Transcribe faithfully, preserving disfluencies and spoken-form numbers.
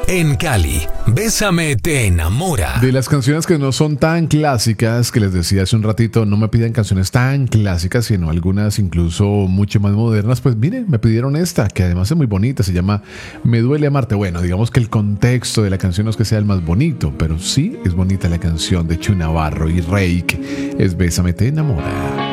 En Cali, Bésame te enamora. De las canciones que no son tan clásicas, que les decía hace un ratito, no me piden canciones tan clásicas, sino algunas incluso mucho más modernas. Pues miren, me pidieron esta, que además es muy bonita, se llama Me duele amarte. Bueno, digamos que el contexto de la canción no es que sea el más bonito, pero sí es bonita la canción de Chu Navarro y Reik, es Bésame te enamora.